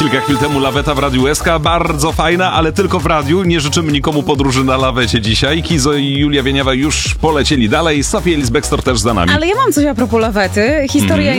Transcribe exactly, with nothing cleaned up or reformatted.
Kilka chwil temu laweta w Radiu S K, bardzo fajna, ale tylko w radiu. Nie życzymy nikomu podróży na lawecie dzisiaj. Kizo i Julia Wieniawa już polecieli dalej, Sofia Ellis-Bextor też za nami. Ale ja mam coś a propos lawety. Historia